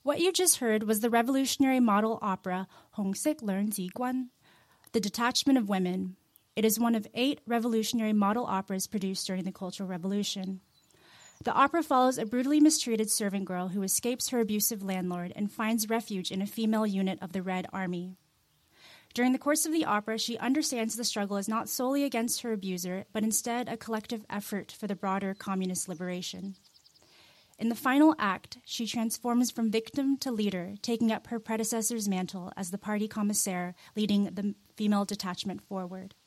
What you just heard was the revolutionary model opera Hongsik Learn-Ji-Guan, The Detachment of Women. It is one of 8 revolutionary model operas produced during the Cultural Revolution. The opera follows a brutally mistreated servant girl who escapes her abusive landlord and finds refuge in a female unit of the Red Army. During the course of the opera, she understands the struggle is not solely against her abuser, but instead a collective effort for the broader communist liberation. In the final act, she transforms from victim to leader, taking up her predecessor's mantle as the party commissaire, leading the female detachment forward.